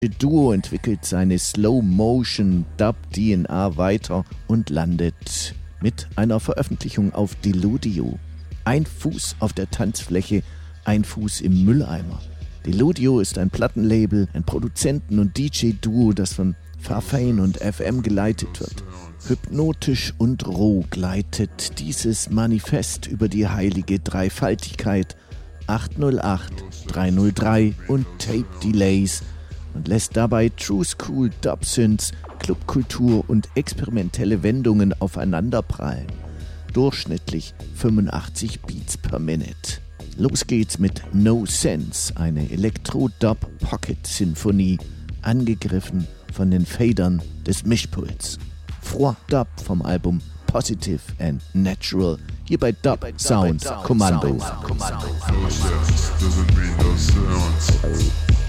Duo entwickelt seine Slow-Motion-Dub-DNA weiter und landet mit einer Veröffentlichung auf Deludio. Ein Fuß auf der Tanzfläche, ein Fuß im Mülleimer. Deludio ist ein Plattenlabel, ein Produzenten- und DJ-Duo, das von Farfane und FM geleitet wird. Hypnotisch und roh gleitet dieses Manifest über die heilige Dreifaltigkeit 808, 303 und Tape Delays und lässt dabei True School Dub-Synths, Clubkultur und experimentelle Wendungen aufeinanderprallen. Durchschnittlich 85 Beats per Minute. Los geht's mit No Sense, eine Elektro-Dub-Pocket-Sinfonie, angegriffen von den Fadern des Mischpuls. Froid Dub vom Album Positive and Natural, hier bei Dub Sound Kommando. Doesn't mean no sounds.